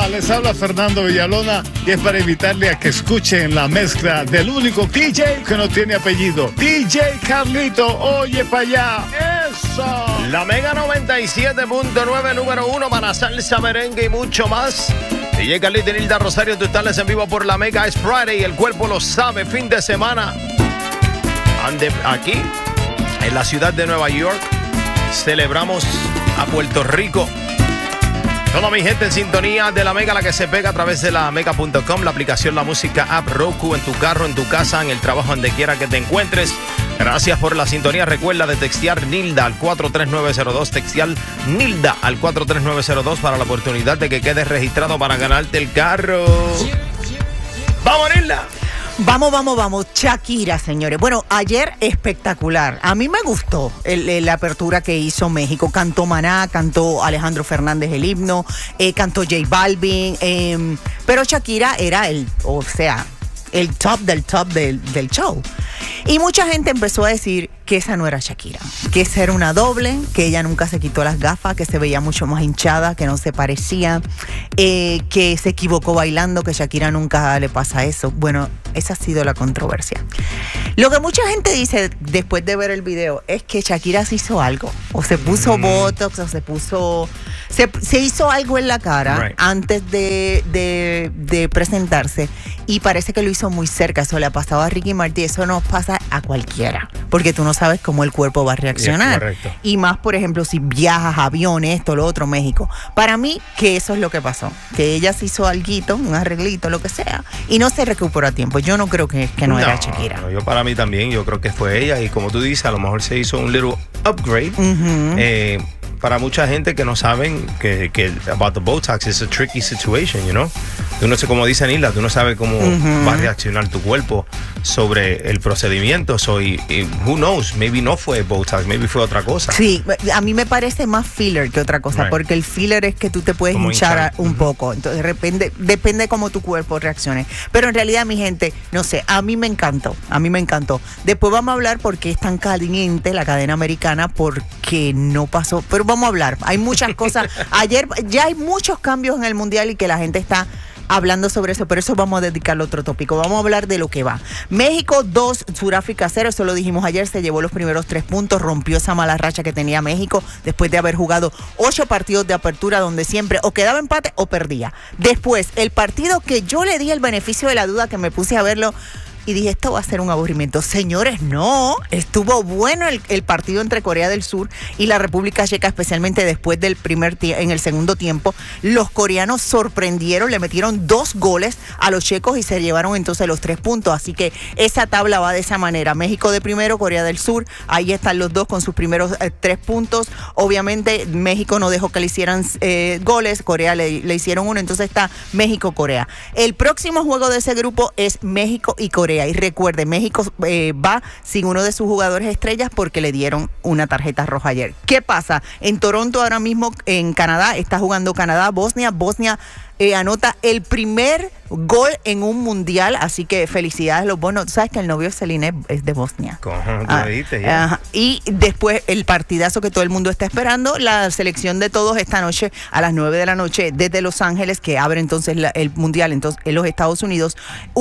les habla Fernando Villalona y es para invitarle a que escuchen la mezcla del único DJ que no tiene apellido, DJ Carlito. Oye para allá, eso. La Mega 97.9, número 1 para salsa, merengue y mucho más. DJ Carlito y Nilda Rosario, tú estás en vivo por la Mega. Es Friday, el cuerpo lo sabe, fin de semana. Ande aquí, en la ciudad de Nueva York, celebramos a Puerto Rico. Toda mi gente en sintonía de la Mega, la que se pega a través de la mega.com, la aplicación, la música, app, Roku, en tu carro, en tu casa, en el trabajo, donde quiera que te encuentres. Gracias por la sintonía. Recuerda de textear Nilda al 43902, textear Nilda al 43902 para la oportunidad de que quedes registrado para ganarte el carro. ¡Vamos, Nilda! Vamos. Shakira, señores. Bueno, ayer espectacular. A mí me gustó la apertura que hizo México. Cantó Maná, cantó Alejandro Fernández el himno, cantó J Balvin. Pero Shakira era el top del show. Y mucha gente empezó a decir que esa no era Shakira, que esa era una doble, que ella nunca se quitó las gafas, que se veía mucho más hinchada, que no se parecía, que se equivocó bailando, que Shakira nunca le pasa eso. Bueno, esa ha sido la controversia. Lo que mucha gente dice después de ver el video es que Shakira se hizo algo, o se puso botox, o se hizo algo en la cara antes de presentarse, y parece que lo hizo muy cerca. Eso le ha pasado a Ricky Martin, eso no pasa a cualquiera, porque tú no sabes cómo el cuerpo va a reaccionar. Y más, por ejemplo, si viajas, avión, esto, lo otro, México. Para mí, que eso es lo que pasó, que ella se hizo alguito, un arreglito, lo que sea, y no se recuperó a tiempo. Yo no creo que no era Shakira. No, para mí también, yo creo que fue ella, y como tú dices, a lo mejor se hizo un little upgrade. Para mucha gente que no saben que about the Botox is a tricky situation, you know. Tú no sé, como dice Nilda, tú no sabes cómo va a reaccionar tu cuerpo sobre el procedimiento. Y who knows, maybe no fue Botox, maybe fue otra cosa. Sí, a mí me parece más filler que otra cosa, porque el filler es que tú te puedes hinchar un poco. Entonces depende cómo tu cuerpo reaccione. Pero en realidad, mi gente, no sé, a mí me encantó. Después vamos a hablar por qué es tan caliente la cadena americana, porque no pasó. Pero vamos a hablar, hay muchas cosas. Ayer ya hay muchos cambios en el mundial y que la gente está hablando sobre eso, pero eso vamos a dedicarle a otro tópico. Vamos a hablar de lo que va. México 2, Sudáfrica 0, eso lo dijimos ayer, se llevó los primeros 3 puntos, rompió esa mala racha que tenía México después de haber jugado 8 partidos de apertura donde siempre o quedaba empate o perdía. Después, el partido que yo le di el beneficio de la duda, que me puse a verlo y dije, esto va a ser un aburrimiento. Señores, no, estuvo bueno el partido entre Corea del Sur y la República Checa, especialmente después del en el segundo tiempo. Los coreanos sorprendieron, le metieron 2 goles a los checos y se llevaron entonces los 3 puntos. Así que esa tabla va de esa manera. México de primero, Corea del Sur, ahí están los dos con sus primeros 3 puntos. Obviamente México no dejó que le hicieran goles, Corea le hicieron 1, entonces está México-Corea. El próximo juego de ese grupo es México y Corea. Y recuerde, México va sin uno de sus jugadores estrellas porque le dieron una tarjeta roja ayer. ¿Qué pasa? En Toronto ahora mismo, en Canadá, está jugando Canadá, Bosnia anota el primer gol en un mundial, así que felicidades los bonos. Tú sabes que el novio de Celine es de Bosnia. Y después el partidazo que todo el mundo está esperando, la selección de todos esta noche a las 9 de la noche desde Los Ángeles, que abre entonces el mundial entonces en los Estados Unidos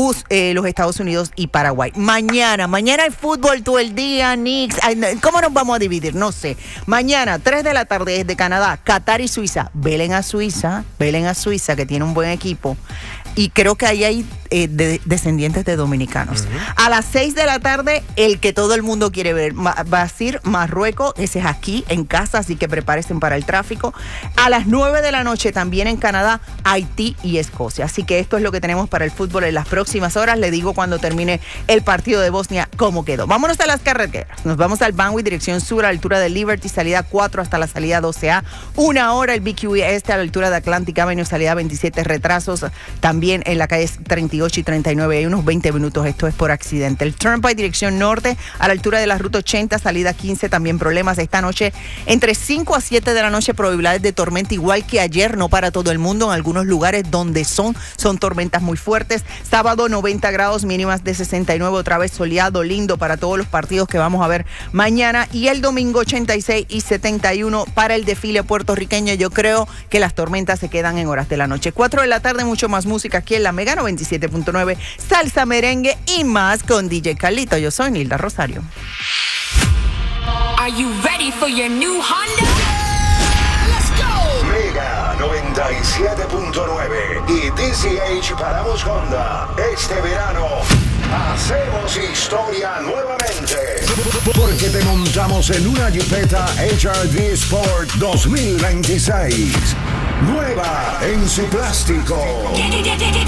y Paraguay. Mañana hay fútbol todo el día, Knicks. ¿Cómo nos vamos a dividir? No sé. Mañana 3 de la tarde desde Canadá, Qatar y Suiza. Velen a Suiza, que tiene un buen equipo. Y creo que ahí hay descendientes de dominicanos. A las 6 de la tarde, el que todo el mundo quiere ver, Brasil, Marruecos, ese es aquí en casa, así que prepárense para el tráfico. A las 9 de la noche, también en Canadá, Haití y Escocia. Así que esto es lo que tenemos para el fútbol en las próximas horas. Le digo cuando termine el partido de Bosnia cómo quedó. Vámonos a las carreteras. Nos vamos al Banway, dirección sur, a la altura de Liberty, salida 4 hasta la salida 12A. 1 hora el BQ este a la altura de Atlantic Avenue, salida 27, retrasos. También en la calle 38 y 39 hay unos 20 minutos, esto es por accidente. El Turnpike dirección norte a la altura de la ruta 80, salida 15, también problemas esta noche entre 5 a 7 de la noche, probabilidades de tormenta igual que ayer, no para todo el mundo, en algunos lugares donde son tormentas muy fuertes. Sábado 90 grados, mínimas de 69, otra vez soleado, lindo para todos los partidos que vamos a ver mañana, y el domingo 86 y 71 para el desfile puertorriqueño. Yo creo que las tormentas se quedan en horas de la noche. noche. 4 de la tarde, mucho más música aquí en la Mega 97.9, salsa, merengue y más con DJ Carlito. Yo soy Nilda Rosario. Are you ready for your new Honda? Let's go. Mega 97.9 y DCH Paramos Honda. Este verano hacemos historia nuevamente. Porque te montamos en una Jipeta HRV Sport 2026. Nueva en su plástico.